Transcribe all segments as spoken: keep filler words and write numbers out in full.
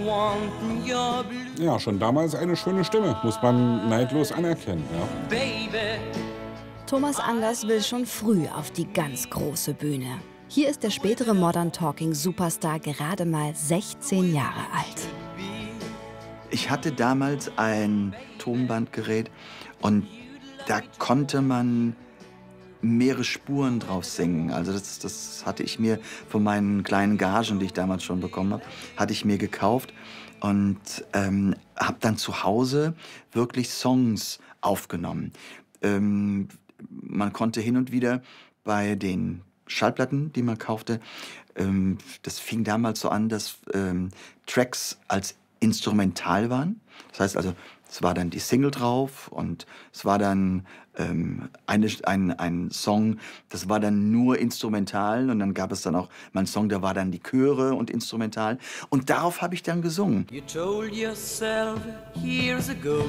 Ja, schon damals eine schöne Stimme, muss man neidlos anerkennen. Ja. Thomas Anders will schon früh auf die ganz große Bühne. Hier ist der spätere Modern Talking Superstar gerade mal sechzehn Jahre alt. Ich hatte damals ein Tonbandgerät und da konnte man mehrere Spuren drauf singen. Also das, das hatte ich mir von meinen kleinen Gagen, die ich damals schon bekommen habe, hatte ich mir gekauft und ähm, habe dann zu Hause wirklich Songs aufgenommen. Ähm, man konnte hin und wieder bei den Schallplatten, die man kaufte, ähm, das fing damals so an, dass ähm, Tracks als instrumental waren. Das heißt also, es war dann die Single drauf und es war dann ähm, eine, ein, ein Song, das war dann nur instrumental und dann gab es dann auch mal einen Song, da war dann die Chöre und instrumental und darauf habe ich dann gesungen. You told yourself years ago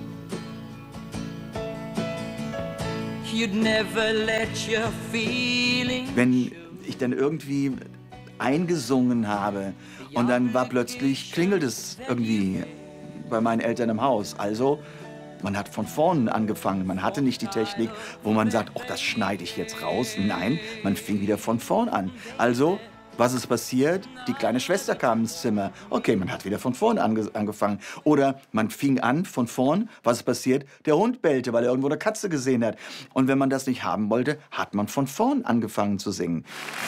you'd never let your feelings. Wenn ich dann irgendwie eingesungen habe und dann war plötzlich, klingelt es irgendwie bei meinen Eltern im Haus. Also, man hat von vorne angefangen. Man hatte nicht die Technik, wo man sagt, oh, das schneide ich jetzt raus. Nein, man fing wieder von vorn an. Also, was ist passiert? Die kleine Schwester kam ins Zimmer. Okay, man hat wieder von vorn ange angefangen. Oder man fing an von vorn. Was ist passiert? Der Hund bellte, weil er irgendwo eine Katze gesehen hat. Und wenn man das nicht haben wollte, hat man von vorn angefangen zu singen.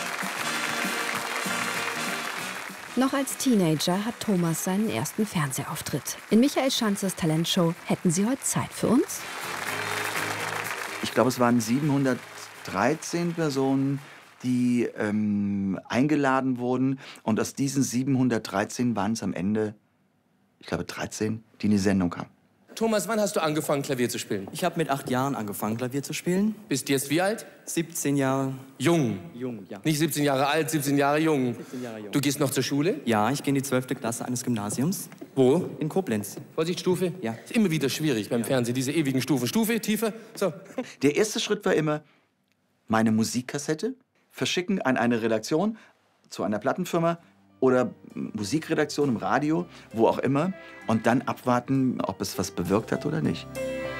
Noch als Teenager hat Thomas seinen ersten Fernsehauftritt. In Michael Schanzes Talentshow Hätten Sie heute Zeit für uns? Ich glaube, es waren siebenhundertdreizehn Personen, die ähm, eingeladen wurden. Und aus diesen siebenhundertdreizehn waren es am Ende, ich glaube, dreizehn, die in die Sendung kamen. Thomas, wann hast du angefangen, Klavier zu spielen? Ich habe mit acht Jahren angefangen, Klavier zu spielen. Bist jetzt wie alt? siebzehn Jahre. Jung? Jung, ja. Nicht siebzehn Jahre alt, siebzehn Jahre jung. siebzehn Jahre jung. Du gehst noch zur Schule? Ja, ich gehe in die zwölfte Klasse eines Gymnasiums. Wo? In Koblenz. Vorsicht, Stufe? Ja. Ist immer wieder schwierig beim Ja. Fernsehen, diese ewigen Stufen. Stufe, Tiefe, so. Der erste Schritt war immer, meine Musikkassette verschicken an eine Redaktion, zu einer Plattenfirma oder Musikredaktion im Radio, wo auch immer, und dann abwarten, ob es was bewirkt hat oder nicht.